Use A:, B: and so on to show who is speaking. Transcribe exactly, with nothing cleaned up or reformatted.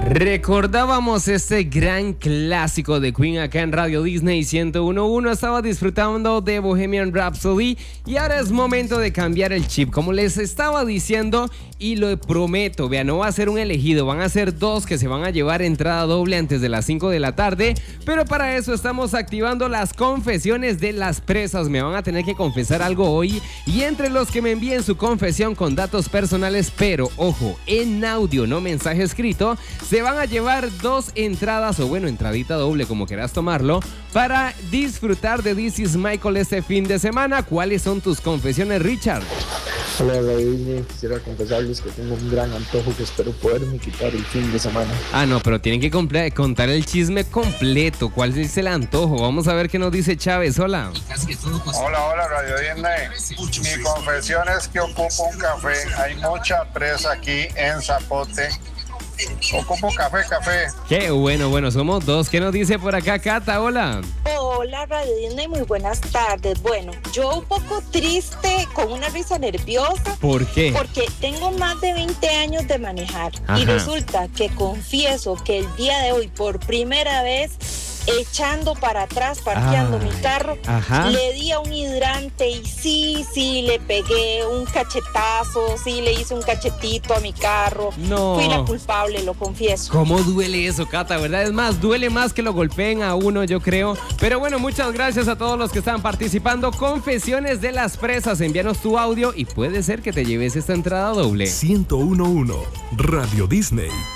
A: Recordábamos este gran clásico de Queen acá en Radio Disney ciento uno punto uno. Estaba disfrutando de Bohemian Rhapsody y ahora es momento de cambiar el chip. Como les estaba diciendo y lo prometo, vean, no va a ser un elegido, van a ser dos que se van a llevar entrada doble antes de las cinco de la tarde. Pero para eso estamos activando las confesiones de las presas. Me van a tener que confesar algo hoy y entre los que me envíen su confesión con datos personales, pero ojo, en audio, no mensaje escrito, se van a llevar dos entradas, o bueno, entradita doble, como quieras tomarlo, para disfrutar de This Is Michael este fin de semana. ¿Cuáles son tus confesiones, Richard?
B: Hola, Radio Disney. Quisiera confesarles que tengo un gran antojo que espero poderme quitar el fin de semana.
A: Ah, no, pero tienen que comple- contar el chisme completo. ¿Cuál es el antojo? Vamos a ver qué nos dice Chávez. Hola.
C: Hola, hola, Radio Disney. Mi confesión es que ocupo un café. Hay mucha presa aquí en Zapote. Ocupo café, café.
A: Qué bueno, bueno, somos dos. ¿Qué nos dice por acá, Cata? Hola.
D: Hola, Radio Disney, muy buenas tardes. Bueno, yo un poco triste, con una risa nerviosa.
A: ¿Por qué?
D: Porque tengo más de veinte años de manejar.
A: Ajá.
D: Y resulta que confieso que el día de hoy, por primera vez, echando para atrás, parqueando
A: Ay,
D: mi carro,
A: ajá.
D: le di a un hidrante y sí, sí, le pegué un cachetazo, sí, le hice un cachetito a mi carro.
A: No.
D: Fui la culpable, lo confieso.
A: ¿Cómo duele eso, Cata? ¿Verdad? Es más, duele más que lo golpeen a uno, yo creo. Pero bueno, muchas gracias a todos los que están participando. Confesiones de las presas. Envíanos tu audio y puede ser que te lleves esta entrada doble.
E: ciento uno punto uno Radio Disney.